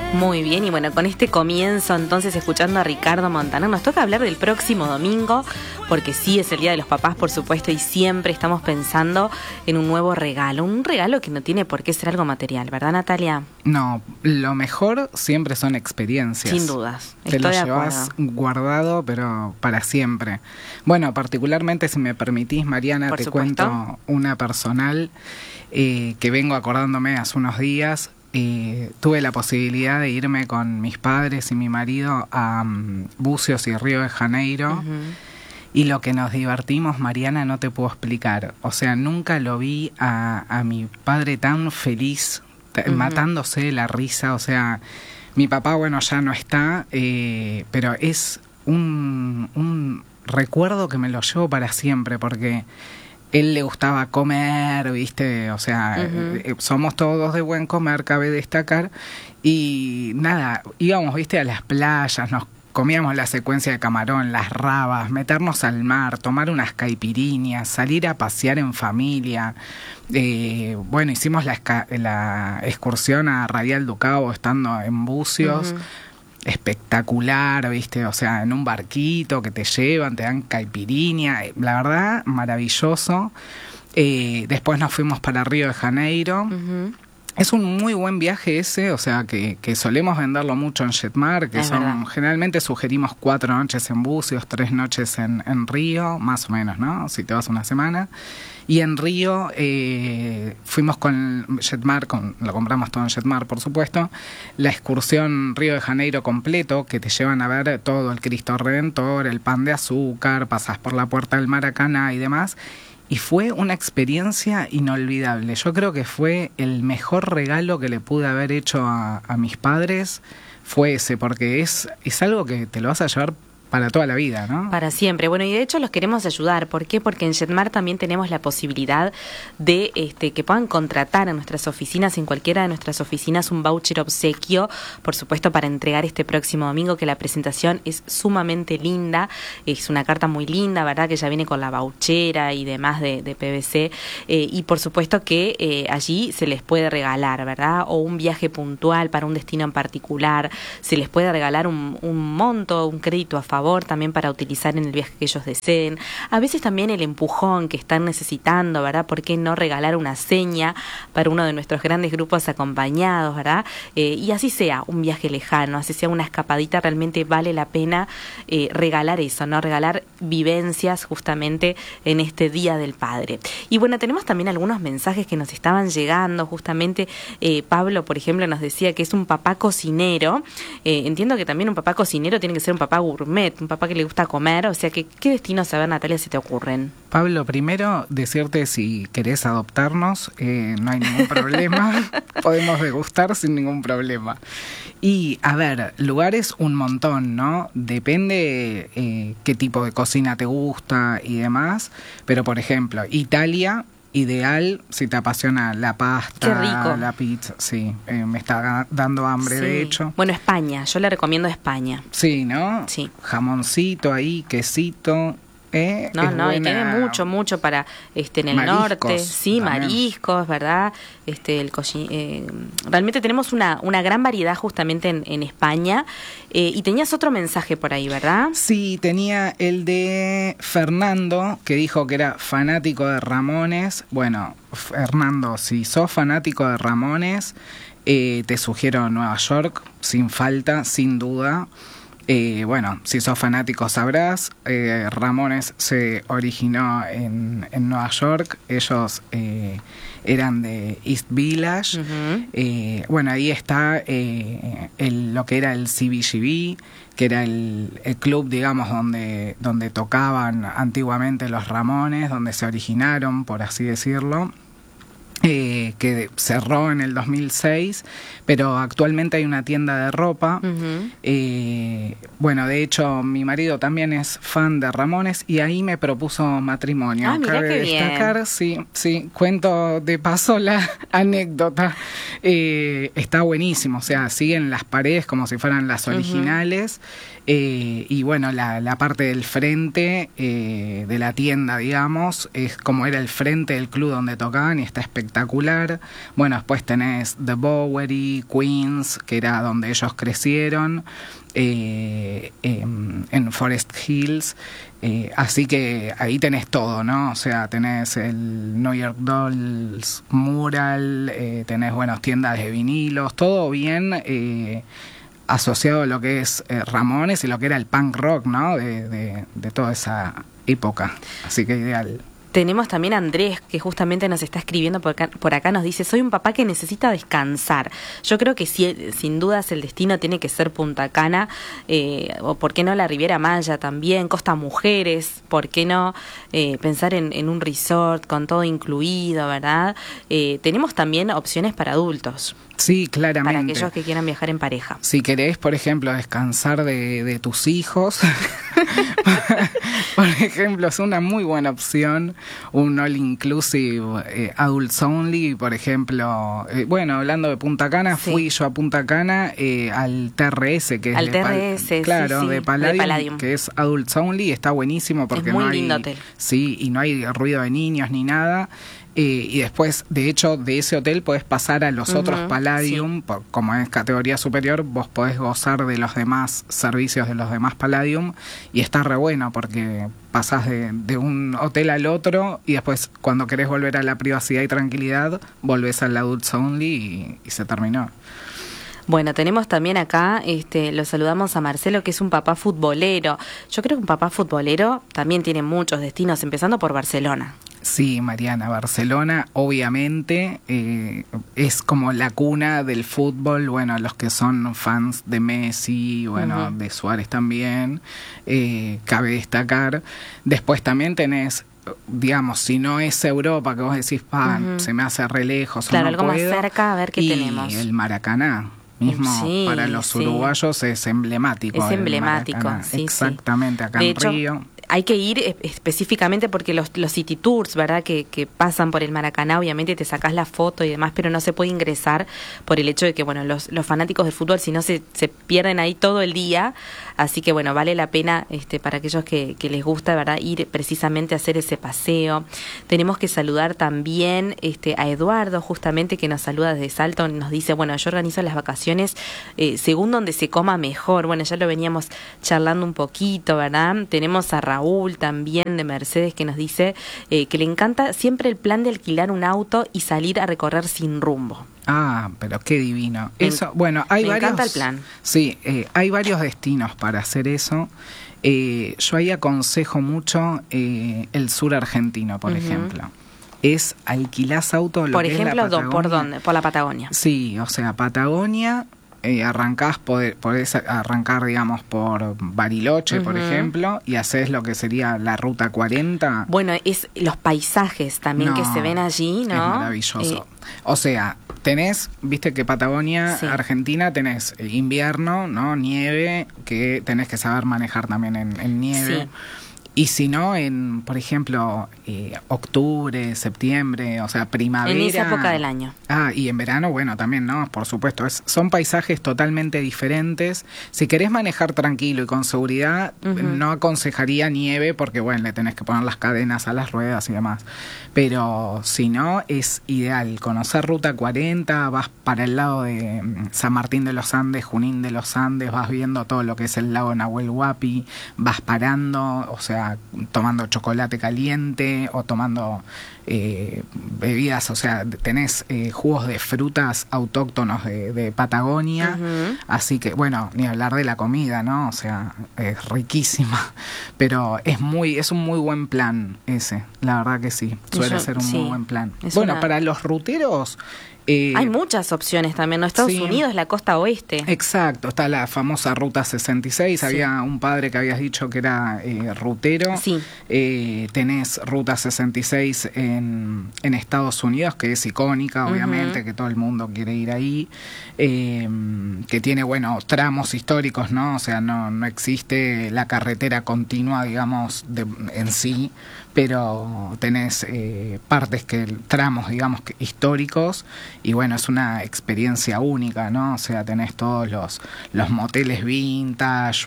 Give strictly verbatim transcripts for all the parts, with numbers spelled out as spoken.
Muy bien, y bueno, con este comienzo entonces escuchando a Ricardo Montaner, nos toca hablar del próximo domingo, porque sí es el Día de los Papás, por supuesto, y siempre estamos pensando en un nuevo regalo, un regalo que no tiene por qué ser algo material, ¿verdad, Natalia? No, lo mejor siempre son experiencias. Sin dudas, Te estoy lo de llevas acuerdo. guardado, pero para siempre. Bueno, particularmente si me permitís, Mariana, Por te supuesto. cuento una personal eh, que vengo acordándome hace unos días. Eh, tuve la posibilidad de irme con mis padres y mi marido a um, Bucios y Río de Janeiro. Uh-huh. Y lo que nos divertimos, Mariana, no te puedo explicar. O sea, nunca lo vi a, a mi padre tan feliz, t- Uh-huh. matándose de la risa. O sea, mi papá, bueno, ya no está, eh, pero es un, un recuerdo que me lo llevo para siempre, porque él le gustaba comer, ¿viste? O sea, Uh-huh. eh, somos todos de buen comer, cabe destacar. Y nada, íbamos, ¿viste? A las playas, nos comíamos la secuencia de camarón, las rabas, meternos al mar, tomar unas caipiriñas, salir a pasear en familia. Eh, bueno, hicimos la, esca- la excursión a Radial Ducado estando en Bucios. Uh-huh. Espectacular, ¿viste? O sea, en un barquito que te llevan, te dan caipiriña. La verdad, maravilloso. Eh, después nos fuimos para Río de Janeiro. Uh-huh. Es un muy buen viaje ese, o sea, que, que solemos venderlo mucho en Jetmar, que Es son, verdad. generalmente sugerimos cuatro noches en Bucios, tres noches en, en Río, más o menos, ¿no? Si te vas una semana. Y en Río eh, fuimos con Jetmar, con, lo compramos todo en Jetmar, por supuesto, la excursión Río de Janeiro completo, que te llevan a ver todo el Cristo Redentor, el pan de azúcar, pasás por la puerta del Maracaná y demás. Y fue una experiencia inolvidable. Yo creo que fue el mejor regalo que le pude haber hecho a, a mis padres, fue ese, porque es, es algo que te lo vas a llevar para toda la vida, ¿no? Para siempre. Bueno, y de hecho los queremos ayudar. ¿Por qué? Porque en Jetmar también tenemos la posibilidad de este, que puedan contratar en nuestras oficinas, en cualquiera de nuestras oficinas, un voucher obsequio, por supuesto, para entregar este próximo domingo, que la presentación es sumamente linda. Es una carta muy linda, ¿verdad? Que ya viene con la vouchera y demás de, de P V C. Eh, y por supuesto que eh, allí se les puede regalar, ¿verdad? O un viaje puntual para un destino en particular. Se les puede regalar un, un monto, un crédito a favor también para utilizar en el viaje que ellos deseen. A veces también el empujón que están necesitando, ¿verdad? ¿Por qué no regalar una seña para uno de nuestros grandes grupos acompañados, ¿verdad? Eh, y así sea un viaje lejano, así sea una escapadita, realmente vale la pena eh, regalar eso, ¿no? Regalar vivencias justamente en este Día del Padre. Y bueno, tenemos también algunos mensajes que nos estaban llegando, justamente eh, Pablo, por ejemplo, nos decía que es un papá cocinero. Eh, entiendo que también un papá cocinero tiene que ser un papá gourmet, un papá que le gusta comer, o sea, que ¿qué destinos, a ver, Natalia, se te ocurren? Pablo, primero decirte si querés adoptarnos, eh, no hay ningún problema, podemos degustar sin ningún problema. Y, a ver, lugares un montón, ¿no? Depende eh, qué tipo de cocina te gusta y demás, pero por ejemplo, Italia, ideal si te apasiona la pasta, Qué rico. la pizza, sí, eh, me está dando hambre, Sí. de hecho. Bueno, España, yo le recomiendo España. Sí, ¿no? Sí. Jamoncito ahí, quesito. Eh, No, es no, y buena. tiene mucho, mucho para este en el Mariscos norte, sí, también. mariscos, ¿verdad? Este el cochi- eh, realmente tenemos una una gran variedad justamente en, en España. Eh, y tenías otro mensaje por ahí, ¿verdad? Sí, tenía el de Fernando, que dijo que era fanático de Ramones. Bueno, Fernando, si sos fanático de Ramones, eh, te sugiero Nueva York, sin falta, sin duda. Eh, bueno, si sos fanático sabrás, eh, Ramones se originó en, en Nueva York, ellos eh, eran de East Village. Uh-huh. Eh, bueno, ahí está eh, el, lo que era el C B G B, que era el, el club, digamos, donde, donde tocaban antiguamente los Ramones, donde se originaron, por así decirlo. Eh, que cerró en el dos mil seis, pero actualmente hay una tienda de ropa. Uh-huh. Eh, bueno, de hecho, mi marido también es fan de Ramones y ahí me propuso matrimonio. Ah, mirá Cabe qué bien. destacar, sí, sí, cuento de paso la anécdota. Eh, está buenísimo, o sea, siguen las paredes como si fueran las originales. Uh-huh. Eh, y bueno, la, la parte del frente eh, de la tienda, digamos, es como era el frente del club donde tocaban y está espectacular. espectacular. Bueno, después tenés The Bowery, Queens, que era donde ellos crecieron, eh, eh, en Forest Hills. Eh, así que ahí tenés todo, ¿no? O sea, tenés el New York Dolls mural, eh, tenés, bueno, tiendas de vinilos, todo bien eh, asociado a lo que es eh, Ramones y lo que era el punk rock, ¿no? De, de, de toda esa época. Así que ideal. Tenemos también a Andrés, que justamente nos está escribiendo por acá, por acá nos dice, soy un papá que necesita descansar. Yo creo que si, sin dudas el destino tiene que ser Punta Cana, eh, o por qué no la Riviera Maya también, Costa Mujeres, por qué no eh, pensar en, en un resort con todo incluido, ¿verdad? Eh, tenemos también opciones para adultos. Sí, claramente. Para aquellos que quieran viajar en pareja. Si querés, por ejemplo, descansar de, de tus hijos, por ejemplo, es una muy buena opción un all inclusive eh, adults only, por ejemplo. Eh, bueno, hablando de Punta Cana, sí. Fui yo a Punta Cana eh, al T R S, que es al de T R S, Pal- claro, sí, sí, de, Palladium, de Palladium, que es adults only, está buenísimo porque es muy no hay, lindo hotel. Sí, y no hay ruido de niños ni nada. Eh, y después, de hecho, de ese hotel podés pasar a los uh-huh, otros Palladium, sí. por, como es categoría superior, vos podés gozar de los demás servicios de los demás Palladium, y está re bueno porque pasás de, de un hotel al otro y después cuando querés volver a la privacidad y tranquilidad, volvés al Adults Only y, y se terminó. Bueno, tenemos también acá, este, lo saludamos a Marcelo, que es un papá futbolero. Yo creo que un papá futbolero también tiene muchos destinos, empezando por Barcelona. Sí, Mariana, Barcelona obviamente eh, es como la cuna del fútbol. Bueno, los que son fans de Messi, bueno, uh-huh. de Suárez también, eh, cabe destacar. Después también tenés, digamos, si no es Europa, que vos decís, pa, uh-huh. se me hace re lejos, claro, no algo puedo, más cerca, a ver qué y tenemos. El Maracaná. Mismo sí, para los sí. uruguayos es emblemático. Es emblemático, sí, exactamente, sí. acá de en hecho, Río. Hay que ir específicamente porque los, los city tours, ¿verdad? Que, que pasan por el Maracaná, obviamente te sacás la foto y demás, pero no se puede ingresar por el hecho de que, bueno, los, los fanáticos del fútbol, si no, se, se pierden ahí todo el día. Así que, bueno, vale la pena este, para aquellos que, que les gusta, ¿verdad? Ir precisamente a hacer ese paseo. Tenemos que saludar también este, a Eduardo, justamente, que nos saluda desde Salto. Nos dice, bueno, yo organizo las vacaciones eh, según donde se coma mejor. Bueno, ya lo veníamos charlando un poquito, ¿verdad? Tenemos a Raúl también de Mercedes que nos dice eh, que le encanta siempre el plan de alquilar un auto y salir a recorrer sin rumbo. Ah, pero qué divino. Me, eso, bueno, hay me varios. encanta el plan. Sí, eh, hay varios destinos para hacer eso. Eh, yo ahí aconsejo mucho eh, el sur argentino, por uh-huh. ejemplo. Es alquilás auto. Lo por que ejemplo, es la ¿por dónde? Por la Patagonia. Sí, o sea, Patagonia. Eh, arrancás, poder, podés arrancar, digamos, por Bariloche, uh-huh. por ejemplo, y haces lo que sería la Ruta cuarenta. Bueno, es los paisajes también no, que se ven allí, ¿no? Es maravilloso. Eh, o sea, tenés, viste que Patagonia, sí. Argentina, tenés invierno, ¿no? Nieve, que tenés que saber manejar también en, en nieve. Sí. Y si no, en, por ejemplo, eh, octubre, septiembre, o sea, primavera. En esa época del año. Ah, y en verano, bueno, también, ¿no? Por supuesto, es, son paisajes totalmente diferentes. Si querés manejar tranquilo y con seguridad, uh-huh. no aconsejaría nieve porque, bueno, le tenés que poner las cadenas a las ruedas y demás. Pero si no, es ideal. Conocer Ruta cuarenta, vas para el lado de San Martín de los Andes, Junín de los Andes, vas viendo todo lo que es el lago Nahuel Huapi, vas parando, o sea, tomando chocolate caliente o tomando eh, bebidas, o sea, tenés eh, jugos de frutas autóctonos de, de Patagonia, uh-huh. así que, bueno, ni hablar de la comida, ¿no? O sea, es riquísima, pero es muy, es un muy buen plan ese, la verdad que sí, suele Yo, ser un sí, muy buen plan. Bueno, una... para los ruteros... Eh, Hay muchas opciones también, ¿no? Estados sí. Unidos, la costa oeste. Exacto, está la famosa Ruta sesenta y seis, sí. había un padre que habías dicho que era eh, rutero. Sí. Eh, tenés Ruta sesenta y seis en, en Estados Unidos, que es icónica, obviamente, uh-huh. que todo el mundo quiere ir ahí, eh, que tiene, bueno, tramos históricos, ¿no? O sea, no, no existe la carretera continua, digamos, de, en sí, pero tenés eh, partes que, tramos, digamos, que, históricos, y bueno, es una experiencia única, ¿no? O sea, tenés todos los, los moteles vintage,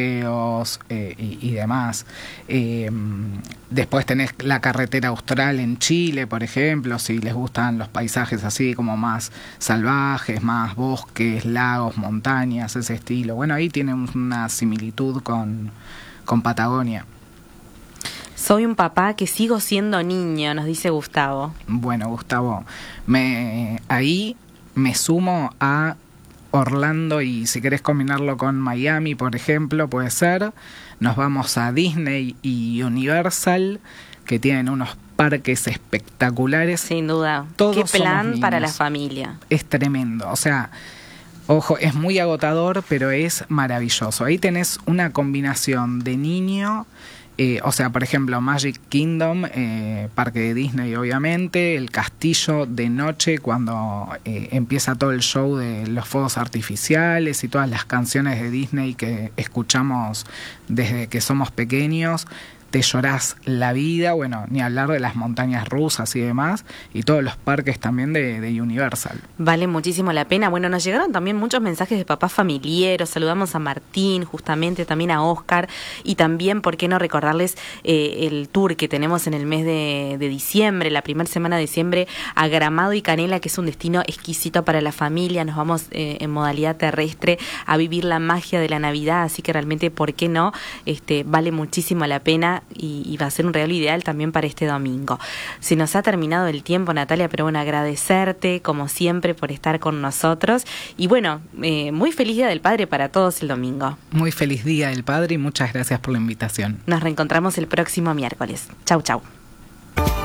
museos eh, y, y demás. Eh, después tenés la carretera austral en en Chile, por ejemplo, si les gustan los paisajes así como más salvajes, más bosques, lagos, montañas, ese estilo. Bueno, ahí tiene una similitud con, con Patagonia. Soy un papá que sigo siendo niño, nos dice Gustavo. Bueno, Gustavo, me, ahí me sumo a Orlando, y si querés combinarlo con Miami, por ejemplo, puede ser. Nos vamos a Disney y Universal, que tienen unos parques espectaculares. Sin duda. Todos Qué plan somos para la niños. familia. Es tremendo, o sea, ojo, es muy agotador, pero es maravilloso. Ahí tenés una combinación de niño. Eh, o sea, por ejemplo, Magic Kingdom, eh, parque de Disney obviamente, el castillo de noche cuando eh, empieza todo el show de los fuegos artificiales y todas las canciones de Disney que escuchamos desde que somos pequeños. Te llorás la vida, bueno, ni hablar de las montañas rusas y demás, y todos los parques también de, de Universal. Vale muchísimo la pena. Bueno, nos llegaron también muchos mensajes de papás familiares, saludamos a Martín, justamente, también a Oscar, y también, ¿por qué no recordarles eh, el tour que tenemos en el mes de, de diciembre, la primera semana de diciembre, a Gramado y Canela, que es un destino exquisito para la familia. Nos vamos eh, en modalidad terrestre a vivir la magia de la Navidad, así que realmente, ¿por qué no? Este, vale muchísimo la pena. Y, y va a ser un regalo ideal también para este domingo. Se nos ha terminado el tiempo, Natalia, pero bueno, agradecerte como siempre por estar con nosotros, y bueno, eh, muy feliz Día del Padre para todos el domingo. Muy feliz Día del Padre y muchas gracias por la invitación. Nos reencontramos el próximo miércoles. Chau, chau.